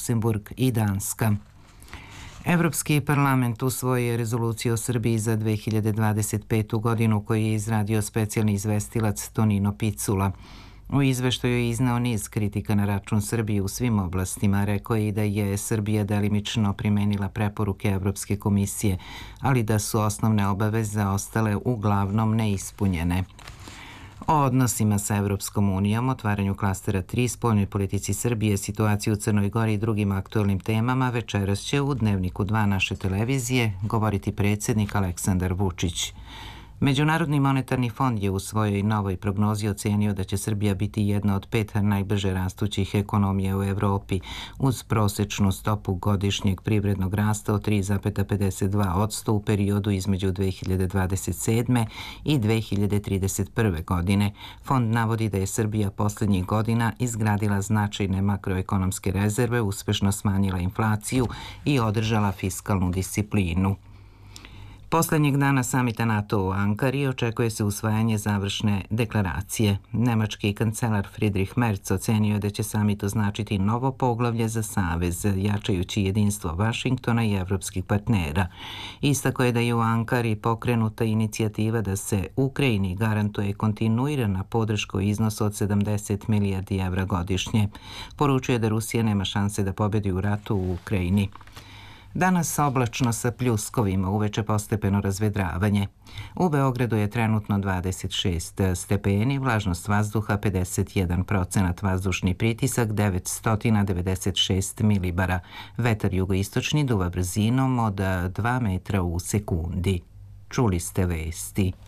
Luksemburg i Danska. Evropski parlament usvojio je rezoluciju o Srbiji za 2025. godinu koju je izradio specijalni izvestilac Tonino Picula. U izveštaju je izneo niz kritika na račun Srbije u svim oblastima. Rekao je i da je Srbija delimično primenila preporuke Evropske komisije, ali da su osnovne obaveze ostale uglavnom neispunjene. O odnosima sa Evropskom unijom, otvaranju klastera 3, spoljnoj politici Srbije, situaciji u Crnoj Gori i drugim aktuelnim temama večeras će u Dnevniku 2 naše televizije govoriti predsjednik Aleksandar Vučić. Međunarodni monetarni fond je u svojoj novoj prognozi ocenio da će Srbija biti jedna od 5 najbrže rastućih ekonomija u Evropi uz prosečnu stopu godišnjeg privrednog rasta od 3,52% u periodu između 2027. i 2031. godine. Fond navodi da je Srbija posljednjih godina izgradila značajne makroekonomske rezerve, uspešno smanjila inflaciju i održala fiskalnu disciplinu. Poslednjeg dana samita NATO u Ankari očekuje se usvajanje završne deklaracije. Nemački kancelar Friedrich Merz ocenio je da će samit označiti novo poglavlje za savez, jačajući jedinstvo Vašingtona i evropskih partnera. Istako je da je u Ankari pokrenuta inicijativa da se Ukrajini garantuje kontinuirana podrška u iznosu od 70 milijardi evra godišnje. Poručuje da Rusija nema šanse da pobedi u ratu u Ukrajini. Danas oblačno sa pljuskovima, uveče postepeno razvedravanje. U Beogradu je trenutno 26 stepeni, vlažnost vazduha 51%, vazdušni pritisak 996 milibara. Vetar jugoistočni duva brzinom od 2 metra u sekundi. Čuli ste vesti.